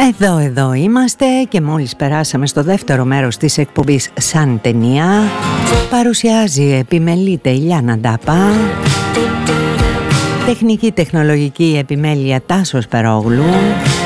Εδώ είμαστε και μόλις περάσαμε στο δεύτερο μέρος της εκπομπής Σαν ταινία. Παρουσιάζει, επιμελείται η Λιάννα Ντάπα. Τεχνική τεχνολογική επιμέλεια Τάσος Περόγλου.